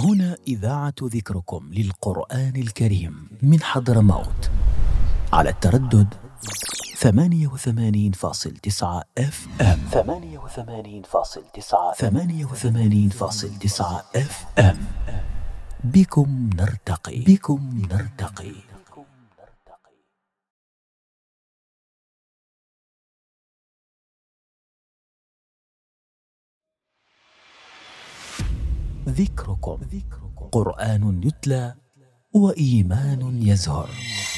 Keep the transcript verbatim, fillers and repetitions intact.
هنا إذاعة ذكركم للقرآن الكريم من حضرموت على التردد ثمانية وثمانين فاصل تسعة اف ام ثمانية وثمانين فاصل تسعة ثمانية وثمانين فاصل تسعة اف ام. بكم نرتقي بكم نرتقي. ذكركم قرآن يتلى وإيمان يزهر.